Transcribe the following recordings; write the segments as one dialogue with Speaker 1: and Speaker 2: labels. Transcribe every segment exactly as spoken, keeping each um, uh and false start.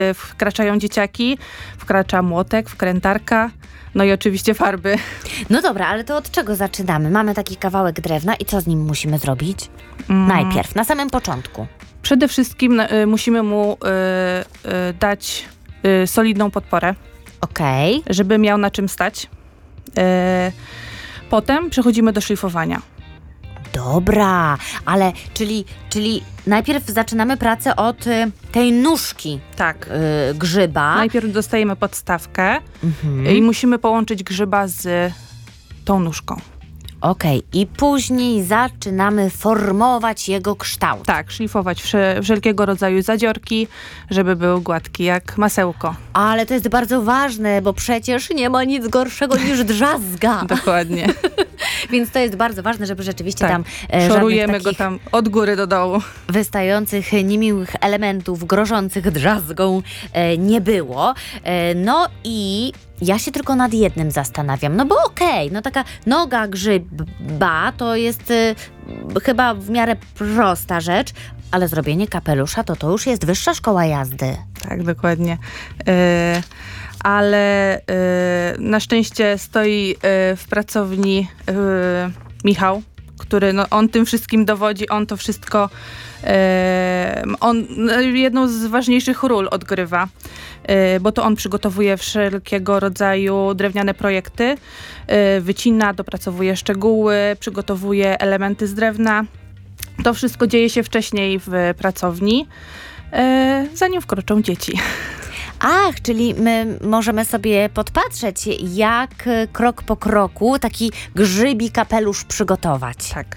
Speaker 1: wkraczają dzieciaki, wkracza młotek, wkrętarka, no i oczywiście farby.
Speaker 2: No dobra, ale to od czego zaczynamy? Mamy taki kawałek drewna i co z nim musimy zrobić?
Speaker 1: Mm.
Speaker 2: Najpierw, na samym początku.
Speaker 1: Przede wszystkim y, musimy mu y, y, dać y, solidną podporę,
Speaker 2: Okej.
Speaker 1: żeby miał na czym stać. Y, potem przechodzimy do szlifowania.
Speaker 2: Dobra, ale czyli, czyli najpierw zaczynamy pracę od y, tej nóżki
Speaker 1: Tak.
Speaker 2: y, grzyba.
Speaker 1: Najpierw dostajemy podstawkę
Speaker 2: Mhm.
Speaker 1: i musimy połączyć grzyba z tą nóżką.
Speaker 2: Okej, i później zaczynamy formować jego kształt.
Speaker 1: Tak, szlifować wsze- wszelkiego rodzaju zadziorki, żeby był gładki jak masełko.
Speaker 2: Ale to jest bardzo ważne, bo przecież nie ma nic gorszego niż drzazga.
Speaker 1: Dokładnie.
Speaker 2: Więc to jest bardzo ważne, żeby rzeczywiście
Speaker 1: Tak.
Speaker 2: tam e,
Speaker 1: Szorujemy
Speaker 2: żadnych
Speaker 1: go
Speaker 2: takich
Speaker 1: tam od góry do dołu.
Speaker 2: wystających niemiłych elementów grożących drzazgą e, nie było. E, no i ja się tylko nad jednym zastanawiam, no bo okej, no taka noga grzyba to jest e, chyba w miarę prosta rzecz, ale zrobienie kapelusza to to już jest wyższa szkoła jazdy.
Speaker 1: Tak, dokładnie. E, ale e, na szczęście stoi e, w pracowni e, Michał, który no, on tym wszystkim dowodzi, on to wszystko, e, on no, jedną z ważniejszych ról odgrywa, e, bo to on przygotowuje wszelkiego rodzaju drewniane projekty, e, wycina, dopracowuje szczegóły, przygotowuje elementy z drewna. To wszystko dzieje się wcześniej w pracowni, e, zanim wkroczą dzieci.
Speaker 2: Ach, czyli my możemy sobie podpatrzeć, jak e, krok po kroku taki grzybi kapelusz przygotować.
Speaker 1: Tak.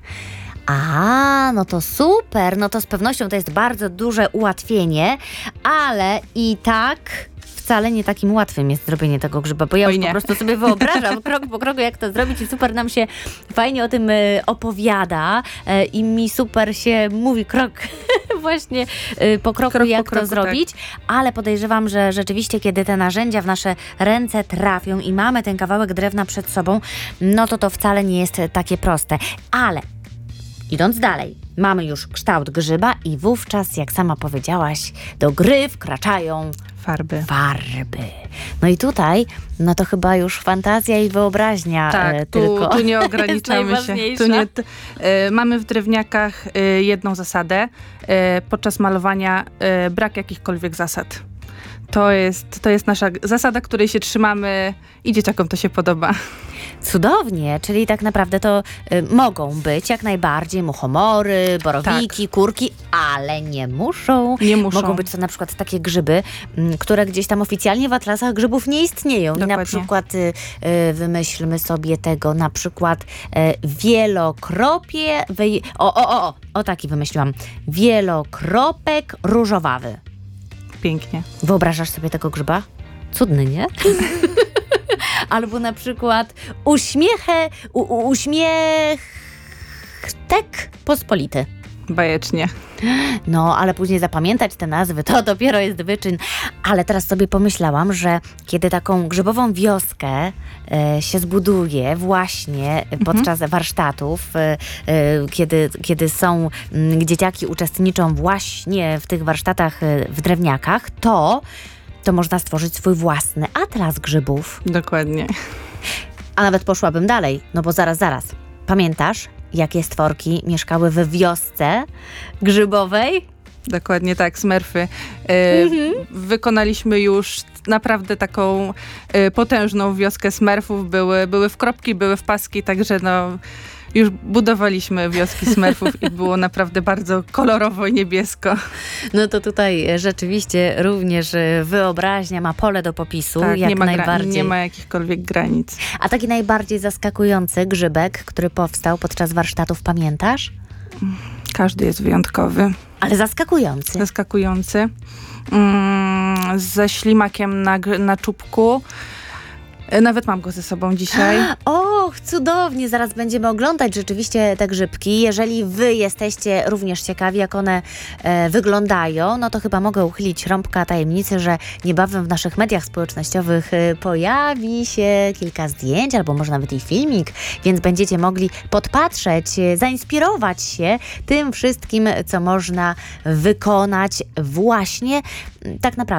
Speaker 2: A, no to super, no to z pewnością to jest bardzo duże ułatwienie, ale i tak wcale nie takim łatwym jest zrobienie tego grzyba, bo ja
Speaker 1: Oj,
Speaker 2: już
Speaker 1: nie.
Speaker 2: po prostu sobie wyobrażam krok po kroku, jak to zrobić i super nam się fajnie o tym e, opowiada e, i mi super się mówi krok właśnie e, po kroku,
Speaker 1: Krok po
Speaker 2: jak
Speaker 1: kroku,
Speaker 2: to zrobić, ale podejrzewam, że rzeczywiście, kiedy te narzędzia w nasze ręce trafią i mamy ten kawałek drewna przed sobą, no to to wcale nie jest takie proste. Ale idąc dalej, mamy już kształt grzyba i wówczas, jak sama powiedziałaś, do gry wkraczają
Speaker 1: Farby.
Speaker 2: farby. No i tutaj, no to chyba już fantazja i wyobraźnia
Speaker 1: Tak,
Speaker 2: e,
Speaker 1: tu,
Speaker 2: tylko
Speaker 1: tu nie
Speaker 2: jest
Speaker 1: ograniczamy się.
Speaker 2: najważniejsza.
Speaker 1: Tu nie, t, e, mamy w drewniakach e, jedną zasadę. E, podczas malowania e, brak jakichkolwiek zasad. To jest, to jest nasza zasada, której się trzymamy i dzieciakom to się podoba.
Speaker 2: Cudownie, czyli tak naprawdę to y, mogą być jak najbardziej muchomory, borowiki, kurki, ale nie muszą.
Speaker 1: Nie muszą.
Speaker 2: Mogą być to na przykład takie grzyby, m, które gdzieś tam oficjalnie w atlasach grzybów nie istnieją. I na
Speaker 1: Dokładnie.
Speaker 2: przykład y, y, wymyślmy sobie tego, na przykład y, wielokropie, wej- o, o, o, o, o taki wymyśliłam, wielokropek różowawy.
Speaker 1: Pięknie.
Speaker 2: Wyobrażasz sobie tego grzyba? Cudny, nie? Albo na przykład uśmiechę, u, u, uśmiechtek pospolity.
Speaker 1: Bajecznie.
Speaker 2: No, ale później zapamiętać te nazwy, to dopiero jest wyczyn. Ale teraz sobie pomyślałam, że kiedy taką grzybową wioskę e, się zbuduje właśnie podczas warsztatów, e, e, kiedy, kiedy są m, dzieciaki uczestniczą właśnie w tych warsztatach e, w drewniakach, to, to można stworzyć swój własny atlas grzybów.
Speaker 1: Dokładnie.
Speaker 2: A nawet poszłabym dalej, no bo zaraz, zaraz. Pamiętasz, jakie stworki mieszkały w wiosce grzybowej?
Speaker 1: Dokładnie tak, Smurfy. E,
Speaker 2: Mhm.
Speaker 1: Wykonaliśmy już naprawdę taką e, potężną wioskę Smurfów. Były, były w kropki, były w paski, także no już budowaliśmy wioski Smurfów i było naprawdę bardzo kolorowo i niebiesko.
Speaker 2: No to tutaj rzeczywiście również e, wyobraźnia ma pole do popisu,
Speaker 1: Tak,
Speaker 2: jak
Speaker 1: nie ma, gra-
Speaker 2: najbardziej.
Speaker 1: nie ma jakichkolwiek granic.
Speaker 2: A taki najbardziej zaskakujący grzybek, który powstał podczas warsztatów, pamiętasz?
Speaker 1: Każdy jest wyjątkowy,
Speaker 2: Ale zaskakujący.
Speaker 1: zaskakujący. Mm, ze ślimakiem na, gr- na czubku. E, Nawet mam go ze sobą dzisiaj.
Speaker 2: Och, cudownie! Zaraz będziemy oglądać rzeczywiście te grzybki. Jeżeli wy jesteście również ciekawi, jak one e, wyglądają, no to chyba mogę uchylić rąbka tajemnicy, że niebawem w naszych mediach społecznościowych e, pojawi się kilka zdjęć, albo może nawet i filmik, więc będziecie mogli podpatrzeć, e, zainspirować się tym wszystkim, co można wykonać właśnie m, tak naprawdę